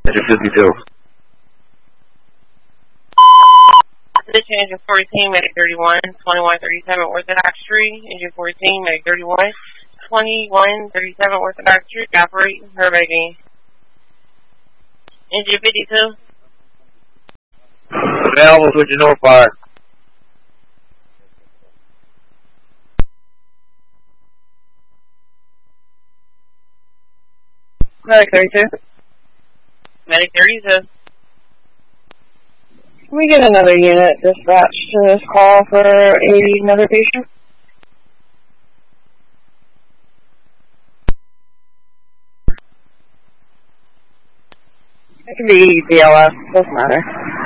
Engine 52. Position engine 14, medic 31, 2137 Orthodox Street. Engine 14, medic 31, 2137 Orthodox Street. Operate, herbating. Engine 52. Available, switching north fire. Medic 32. Medic 32. Can we get another unit dispatched to this call for another patient? It could be BLS, doesn't matter.